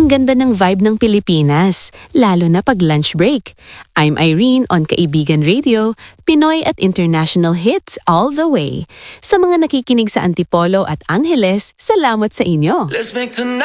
Ang ganda ng vibe ng Pilipinas, lalo na pag lunch break. I'm Irene on Kaibigan Radio, Pinoy at international hits all the way. Sa mga nakikinig sa Antipolo at Angeles, salamat sa inyo. Let's make tonight